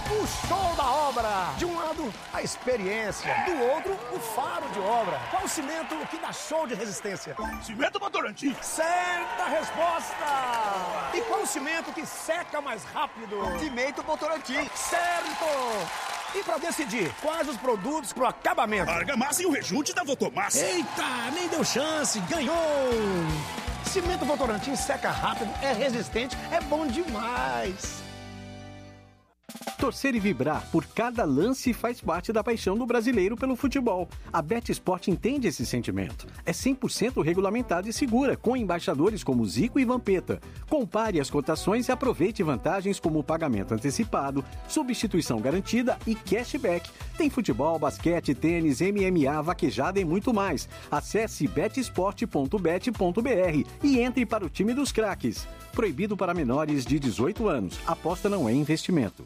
o show da obra. De um lado, a experiência. Do outro, o faro de obra. Qual o cimento que dá show de resistência? Cimento Votorantim. Certa resposta. E qual o cimento que seca mais rápido? Cimento Votorantim. Certo. E para decidir, quais os produtos pro acabamento? Argamassa e o rejunte da Votomassa. Eita, nem deu chance, ganhou! Cimento Votorantim seca rápido, é resistente, é bom demais! Torcer e vibrar por cada lance faz parte da paixão do brasileiro pelo futebol. A BetSport entende esse sentimento. É 100% regulamentada e segura, com embaixadores como Zico e Vampeta. Compare as cotações e aproveite vantagens como pagamento antecipado, substituição garantida e cashback. Tem futebol, basquete, tênis, MMA, vaquejada e muito mais. Acesse betsport.bet.br e entre para o time dos craques. Proibido para menores de 18 anos. Aposta não é investimento.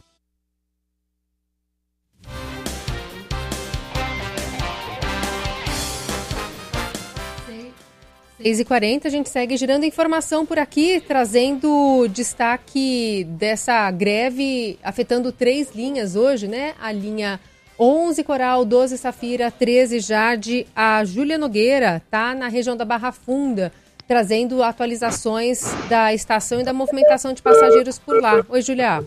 6h40, a gente segue girando informação por aqui, trazendo destaque dessa greve afetando 3 linhas hoje, né? A linha 11 Coral, 12 Safira, 13 Jade. A Júlia Nogueira está na região da Barra Funda, trazendo atualizações da estação e da movimentação de passageiros por lá. Oi, Júlia.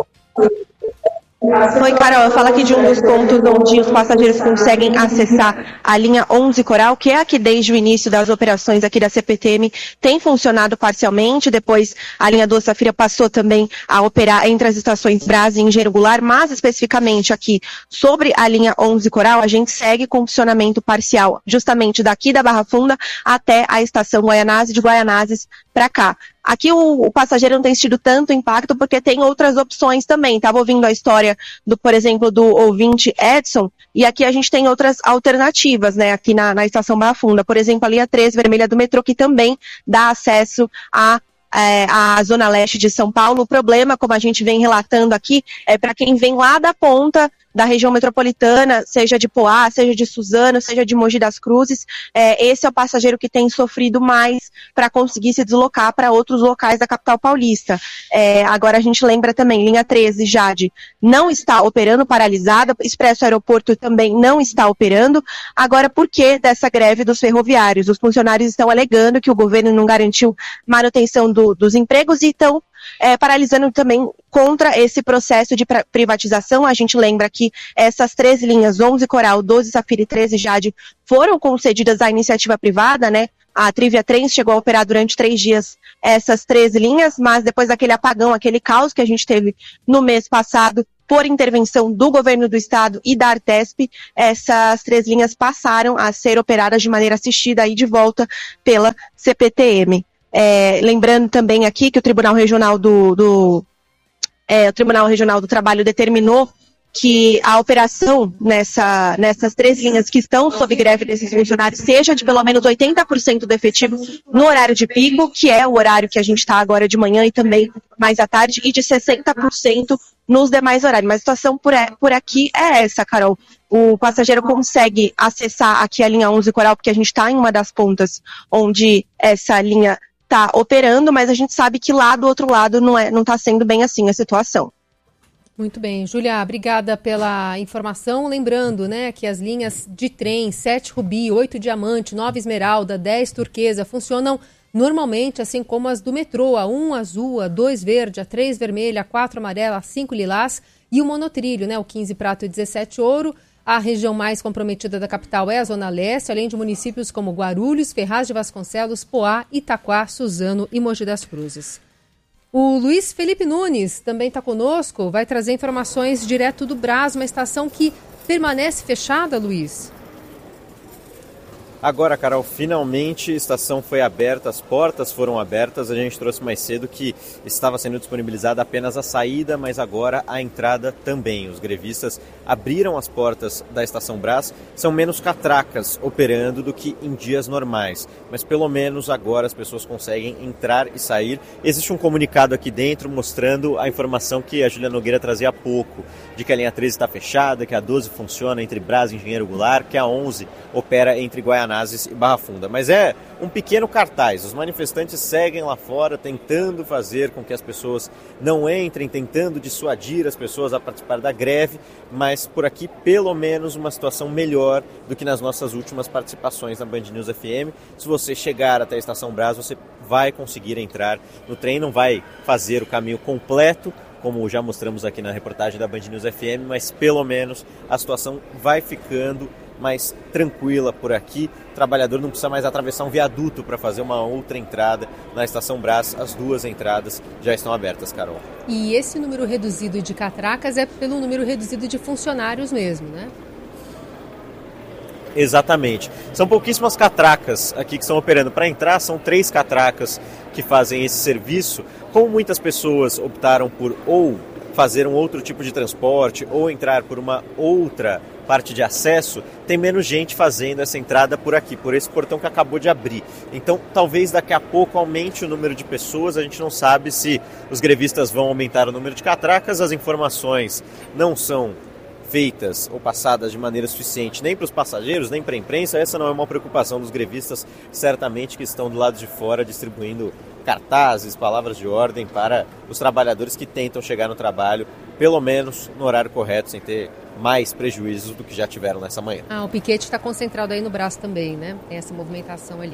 Oi, Carol, eu falo aqui de um dos pontos onde os passageiros conseguem acessar a linha 11 Coral, que é aqui desde o início das operações aqui da CPTM, tem funcionado parcialmente, depois a linha 12 Safira passou também a operar entre as estações Brás e Engenheiro Goulart, mas especificamente aqui sobre a linha 11 Coral, a gente segue com funcionamento parcial, justamente daqui da Barra Funda até a estação Guaianazes, de Guaianazes para cá. Aqui o passageiro não tem tido tanto impacto porque tem outras opções também. Estava ouvindo a história, por exemplo, do ouvinte Edson, e aqui a gente tem outras alternativas, né, aqui na estação Barra Funda. Por exemplo, a linha 3 vermelha do metrô, que também dá acesso a Zona Leste de São Paulo. O problema, como a gente vem relatando aqui, é para quem vem lá da ponta da região metropolitana, seja de Poá, seja de Suzano, seja de Mogi das Cruzes, esse é o passageiro que tem sofrido mais para conseguir se deslocar para outros locais da capital paulista. Agora a gente lembra também, linha 13, Jade, não está operando, paralisada, Expresso Aeroporto também não está operando. Agora, por que dessa greve dos ferroviários? Os funcionários estão alegando que o governo não garantiu manutenção dos empregos e estão paralisando também contra esse processo de privatização. A gente lembra que essas 3 linhas, 11 Coral, 12 Safira e 13 Jade, foram concedidas à iniciativa privada, né? A Trivia Trens chegou a operar durante 3 dias essas 13 linhas, mas depois daquele apagão, aquele caos que a gente teve no mês passado, por intervenção do governo do estado e da Artesp, essas 3 linhas passaram a ser operadas de maneira assistida e de volta pela CPTM. Lembrando também aqui que o Tribunal Regional do Trabalho determinou que a operação nessas 3 linhas que estão sob greve desses funcionários seja de pelo menos 80% do efetivo no horário de pico, que é o horário que a gente está agora de manhã e também mais à tarde, e de 60% nos demais horários. Mas a situação por aqui é essa, Carol. O passageiro consegue acessar aqui a linha 11 Coral, porque a gente está em uma das pontas onde essa linha está operando, mas a gente sabe que lá do outro lado não está sendo bem assim a situação. Muito bem, Júlia, obrigada pela informação. Lembrando, né, que as linhas de trem 7 Rubi, 8 Diamante, 9 Esmeralda, 10 Turquesa funcionam normalmente, assim como as do metrô, a 1 azul, a 2 verde, a 3 vermelha, a 4 amarela, a 5 lilás e o monotrilho, né, o 15 prato e 17 ouro. A região mais comprometida da capital é a Zona Leste, além de municípios como Guarulhos, Ferraz de Vasconcelos, Poá, Itaquá, Suzano e Mogi das Cruzes. O Luiz Felipe Nunes também está conosco, vai trazer informações direto do Brás, uma estação que permanece fechada, Luiz. Agora, Carol, finalmente a estação foi aberta, as portas foram abertas. A gente trouxe mais cedo que estava sendo disponibilizada apenas a saída, mas agora a entrada também. Os grevistas abriram as portas da Estação Brás. São menos catracas operando do que em dias normais, mas pelo menos agora as pessoas conseguem entrar e sair. Existe um comunicado aqui dentro mostrando a informação que a Júlia Nogueira trazia há pouco, de que a linha 13 está fechada, que a 12 funciona entre Brás e Engenheiro Goulart, que a 11 opera entre Guaianazes Guaianazes e Barra Funda. Mas é um pequeno cartaz. Os manifestantes seguem lá fora tentando fazer com que as pessoas não entrem, tentando dissuadir as pessoas a participar da greve, mas por aqui pelo menos uma situação melhor do que nas nossas últimas participações na Band News FM. Se você chegar até a Estação Brás, você vai conseguir entrar no trem, não vai fazer o caminho completo, como já mostramos aqui na reportagem da Band News FM, mas pelo menos a situação vai ficando mais tranquila por aqui. O trabalhador não precisa mais atravessar um viaduto para fazer uma outra entrada na Estação Brás. As duas entradas já estão abertas, Carol. E esse número reduzido de catracas é pelo número reduzido de funcionários mesmo, né? Exatamente. São pouquíssimas catracas aqui que estão operando. Para entrar, são 3 catracas que fazem esse serviço. Como muitas pessoas optaram por ou fazer um outro tipo de transporte ou entrar por uma outra parte de acesso, tem menos gente fazendo essa entrada por aqui, por esse portão que acabou de abrir. Então, talvez daqui a pouco aumente o número de pessoas. A gente não sabe se os grevistas vão aumentar o número de catracas. As informações não são feitas ou passadas de maneira suficiente nem para os passageiros, nem para a imprensa. Essa não é uma preocupação dos grevistas, certamente, que estão do lado de fora distribuindo cartazes, palavras de ordem para os trabalhadores que tentam chegar no trabalho, pelo menos no horário correto, sem ter mais prejuízos do que já tiveram nessa manhã. O piquete está concentrado aí no Brás também, né? Tem essa movimentação ali.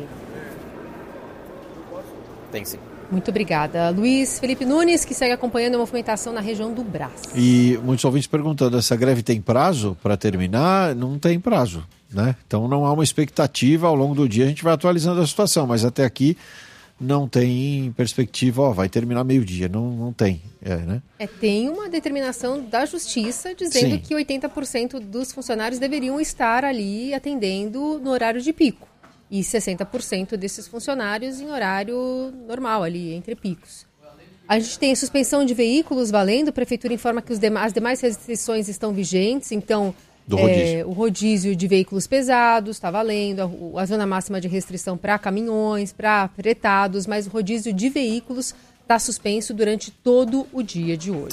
Tem sim. Muito obrigada. Luiz Felipe Nunes, que segue acompanhando a movimentação na região do Brás. E muitos ouvintes perguntando, essa greve tem prazo para terminar? Não tem prazo, né? Então não há uma expectativa, ao longo do dia a gente vai atualizando a situação, mas até aqui não tem perspectiva, vai terminar meio-dia, não tem, né? Tem uma determinação da Justiça dizendo Sim. que 80% dos funcionários deveriam estar ali atendendo no horário de pico. E 60% desses funcionários em horário normal, ali, entre picos. A gente tem suspensão de veículos valendo, a Prefeitura informa que as demais restrições estão vigentes, então o rodízio de veículos pesados está valendo, a zona máxima de restrição para caminhões, para fretados, mas o rodízio de veículos está suspenso durante todo o dia de hoje.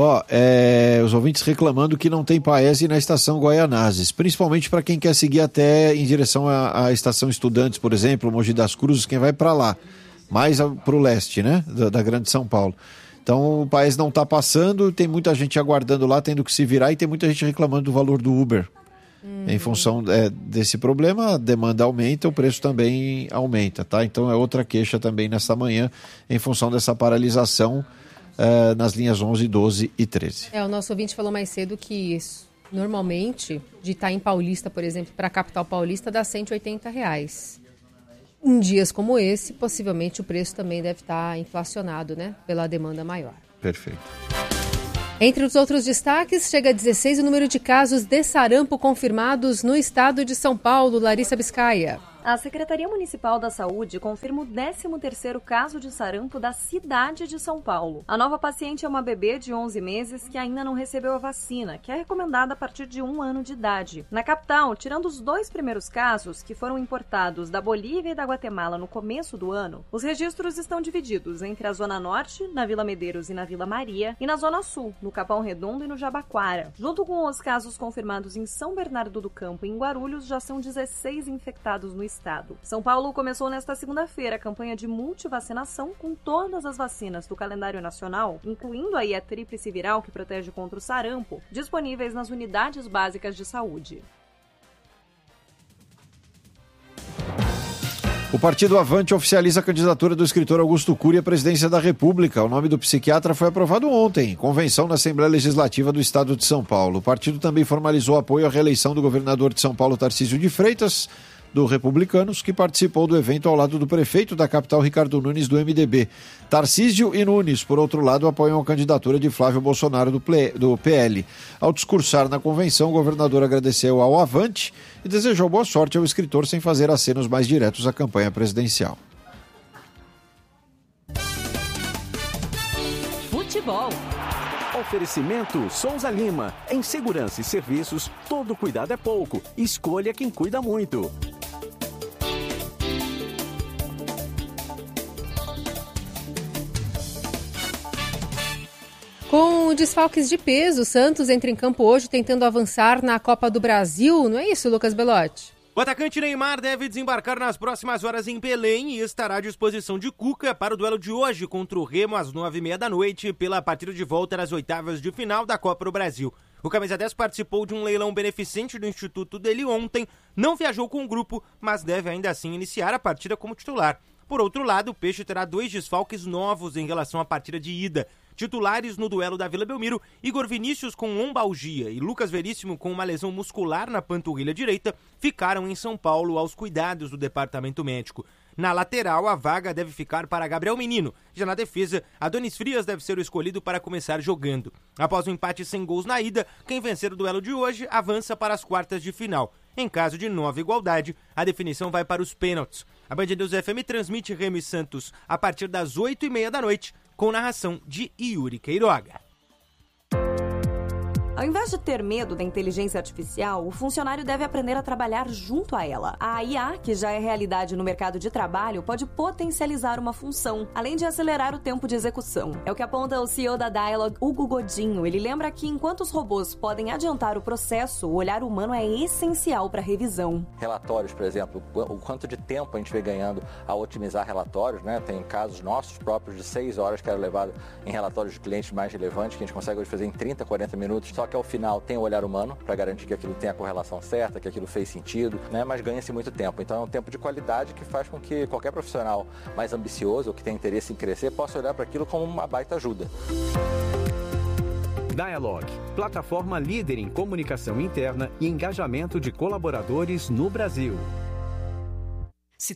Os ouvintes reclamando que não tem Paese na estação Guaianazes, principalmente para quem quer seguir até em direção à estação Estudantes, por exemplo, Mogi das Cruzes, quem vai para lá, mais para o leste, né, da Grande São Paulo. Então o Paese não está passando, tem muita gente aguardando lá, tendo que se virar, e tem muita gente reclamando do valor do Uber. Em função desse problema, a demanda aumenta, o preço também aumenta, tá? Então é outra queixa também nesta manhã, em função dessa paralisação nas linhas 11, 12 e 13. O nosso ouvinte falou mais cedo que normalmente, de Itaim Paulista, por exemplo, para a capital paulista, dá R$180. Em dias como esse, possivelmente o preço também deve estar inflacionado, né? Pela demanda maior. Perfeito. Entre os outros destaques, chega a 16 o número de casos de sarampo confirmados no estado de São Paulo. Larissa Biscaia. A Secretaria Municipal da Saúde confirma o 13º caso de sarampo da cidade de São Paulo. A nova paciente é uma bebê de 11 meses que ainda não recebeu a vacina, que é recomendada a partir de 1 ano de idade. Na capital, tirando os 2 primeiros casos, que foram importados da Bolívia e da Guatemala no começo do ano, os registros estão divididos entre a Zona Norte, na Vila Medeiros e na Vila Maria, e na Zona Sul, no Capão Redondo e no Jabaquara. Junto com os casos confirmados em São Bernardo do Campo e em Guarulhos, já são 16 infectados no estado. São Paulo começou nesta segunda-feira a campanha de multivacinação com todas as vacinas do calendário nacional, incluindo aí a tríplice viral que protege contra o sarampo, disponíveis nas unidades básicas de saúde. O Partido Avante oficializa a candidatura do escritor Augusto Cury à presidência da República. O nome do psiquiatra foi aprovado ontem, em convenção na Assembleia Legislativa do Estado de São Paulo. O partido também formalizou apoio à reeleição do governador de São Paulo, Tarcísio de Freitas, do Republicanos, que participou do evento ao lado do prefeito da capital, Ricardo Nunes, do MDB. Tarcísio e Nunes, por outro lado, apoiam a candidatura de Flávio Bolsonaro do PL. Ao discursar na convenção, o governador agradeceu ao Avante e desejou boa sorte ao escritor sem fazer acenos mais diretos à campanha presidencial. Futebol. Oferecimento Souza Lima. Em segurança e serviços, todo cuidado é pouco. Escolha quem cuida muito. Com desfalques de peso, o Santos entra em campo hoje tentando avançar na Copa do Brasil. Não é isso, Lucas Belotti? O atacante Neymar deve desembarcar nas próximas horas em Belém e estará à disposição de Cuca para o duelo de hoje contra o Remo às 9h30 da noite pela partida de volta das oitavas de final da Copa do Brasil. O camisa 10 participou de um leilão beneficente do instituto dele ontem, não viajou com o grupo, mas deve ainda assim iniciar a partida como titular. Por outro lado, o Peixe terá 2 desfalques novos em relação à partida de ida. Titulares no duelo da Vila Belmiro, Igor Vinícius com lombalgia e Lucas Veríssimo com uma lesão muscular na panturrilha direita, ficaram em São Paulo aos cuidados do departamento médico. Na lateral, a vaga deve ficar para Gabriel Menino. Já na defesa, Adonis Frias deve ser o escolhido para começar jogando. Após o empate sem gols na ida, quem vencer o duelo de hoje avança para as quartas de final. Em caso de nova igualdade, a definição vai para os pênaltis. A Band News FM transmite Remo e Santos a partir das 8h30 da noite, com narração de Yuri Queiroga. Ao invés de ter medo da inteligência artificial, o funcionário deve aprender a trabalhar junto a ela. A IA, que já é realidade no mercado de trabalho, pode potencializar uma função, além de acelerar o tempo de execução. É o que aponta o CEO da Dialog, Hugo Godinho. Ele lembra que enquanto os robôs podem adiantar o processo, o olhar humano é essencial para a revisão. Relatórios, por exemplo, o quanto de tempo a gente vem ganhando a otimizar relatórios, né? Tem casos nossos próprios de 6 horas que era levado em relatórios de clientes mais relevantes, que a gente consegue hoje fazer em 30, 40 minutos, só que ao final tem o olhar humano para garantir que aquilo tenha a correlação certa, que aquilo fez sentido, né? Mas ganha-se muito tempo. Então é um tempo de qualidade que faz com que qualquer profissional mais ambicioso ou que tenha interesse em crescer possa olhar para aquilo como uma baita ajuda. Dialog, plataforma líder em comunicação interna e engajamento de colaboradores no Brasil.